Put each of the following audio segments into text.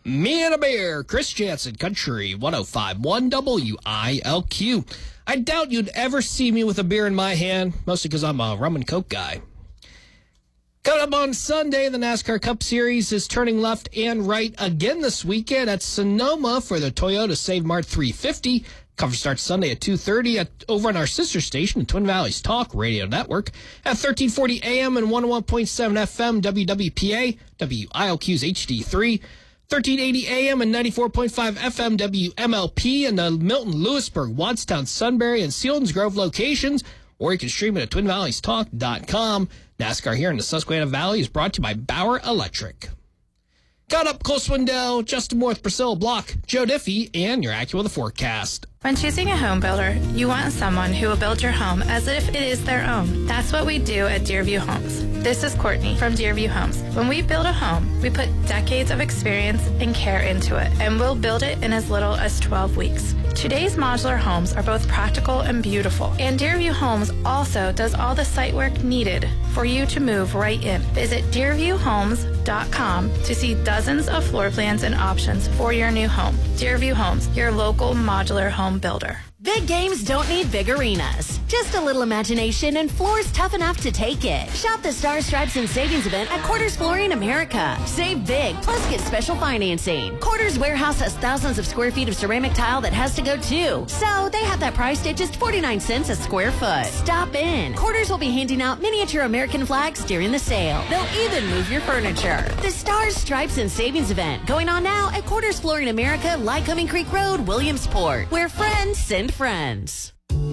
Me and a Bear, Chris Jansen, Country 105.1 WILQ. I doubt you'd ever see me with a beer in my hand, mostly because I'm a rum and coke guy. Coming up on Sunday, the NASCAR Cup Series is turning left and right again this weekend at Sonoma for the Toyota Save Mart 350. Coverage starts Sunday at 2:30 over on our sister station, Twin Valleys Talk Radio Network, at 1340 AM and 101.7 FM WWPA, WILQ's HD3, 1380 AM and 94.5 FM WMLP in the Milton, Lewisburg, Wattstown, Sunbury, and Selinsgrove locations, or you can stream it at TwinValleysTalk.com. NASCAR here in the Susquehanna Valley is brought to you by Bauer Electric. Got up, Cole Swindell, Justin Moore, Priscilla Block, Joe Diffie, and your AccuWeather forecast. When choosing a home builder, you want someone who will build your home as if it is their own. That's what we do at Deerview Homes. This is Courtney from Deerview Homes. When we build a home, we put decades of experience and care into it, and we'll build it in as little as 12 weeks. Today's modular homes are both practical and beautiful, and Deerview Homes also does all the site work needed for you to move right in. Visit DeerviewHomes.com to see dozens of floor plans and options for your new home. Deerview Homes, your local modular home builder. Big games don't need big arenas. Just a little imagination and floors tough enough to take it. Shop the Stars, Stripes, and Savings event at Quarters Flooring America. Save big, plus get special financing. Quarters Warehouse has thousands of square feet of ceramic tile that has to go too. So they have that priced at just 49 cents a square foot. Stop in. Quarters will be handing out miniature American flags during the sale. They'll even move your furniture. The Stars, Stripes, and Savings event going on now at Quarters Flooring America, Lycoming Creek Road, Williamsport, where friends send friends.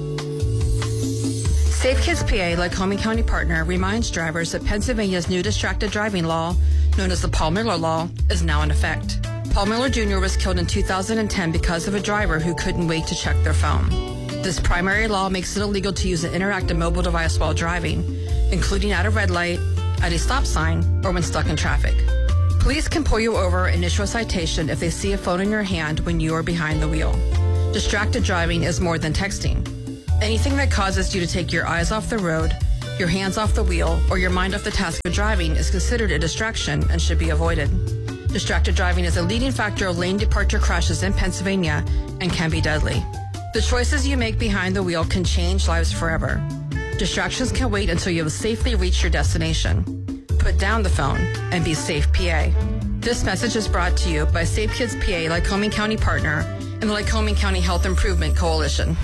Safe Kids PA, Lycoming County partner, reminds drivers that Pennsylvania's new distracted driving law, known as the Paul Miller Law, is now in effect. Paul Miller Jr. was killed in 2010 because of a driver who couldn't wait to check their phone. This primary law makes it illegal to use an interactive mobile device while driving, including at a red light, at a stop sign, or when stuck in traffic. Police can pull you over and issue a citation if they see a phone in your hand when you are behind the wheel. Distracted driving is more than texting. Anything that causes you to take your eyes off the road, your hands off the wheel, or your mind off the task of driving is considered a distraction and should be avoided. Distracted driving is a leading factor of lane departure crashes in Pennsylvania and can be deadly. The choices you make behind the wheel can change lives forever. Distractions can wait until you have safely reached your destination. Put down the phone and be safe, PA. This message is brought to you by Safe Kids PA, Lycoming County partner, and the Lycoming County Health Improvement Coalition.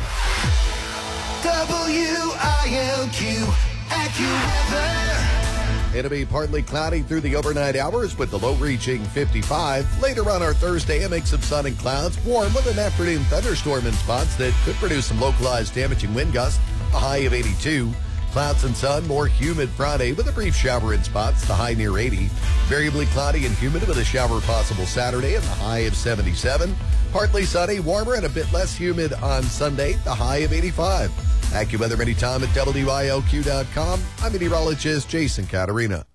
WILQ AccuWeather. It'll be partly cloudy through the overnight hours with the low reaching 55. Later on our Thursday, a mix of sun and clouds, warm with an afternoon thunderstorm in spots that could produce some localized damaging wind gusts, a high of 82. Clouds and sun, more humid Friday with a brief shower in spots, the high near 80. Variably cloudy and humid with a shower possible Saturday and the high of 77. Partly sunny, warmer and a bit less humid on Sunday, the high of 85. AccuWeather anytime at WILQ.com. I'm meteorologist Jason Caterina.